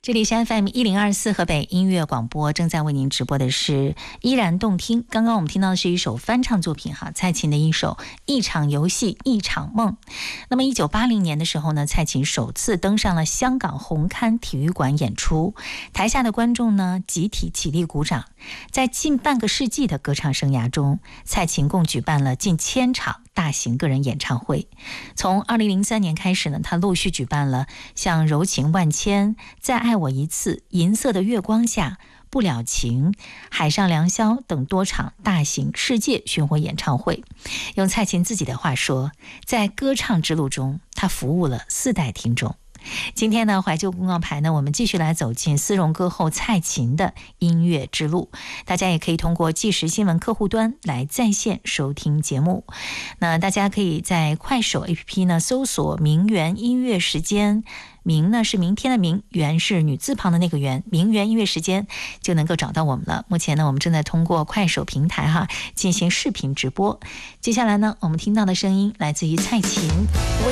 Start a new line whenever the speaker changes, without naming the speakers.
这里是 FM1024 河北音乐广播，正在为您直播的是依然动听。刚刚我们听到的是一首翻唱作品蔡琴的一首《一场游戏一场梦》。那么1980年的时候呢，蔡琴首次登上了香港红磡体育馆演出，台下的观众呢集体起立鼓掌。在近半个世纪的歌唱生涯中，蔡琴共举办了近1000场大型个人演唱会。从2003年开始呢，她陆续举办了像《柔情万千》、再爱我一次、银色的月光下、不了情、海上良宵等多场大型世界巡回演唱会。用蔡琴自己的话说，在歌唱之路中，她服务了4代听众。今天呢，怀旧公告牌呢，我们继续来走进丝绒歌后蔡琴的音乐之路。大家也可以通过即时新闻客户端来在线收听节目。那大家可以在快手 APP 呢搜索名媛音乐时间，名呢是明天的明，媛是女字旁的那个媛，名媛音乐时间就能够找到我们了。目前呢，我们正在通过快手平台进行视频直播。接下来呢，我们听到的声音来自于蔡琴。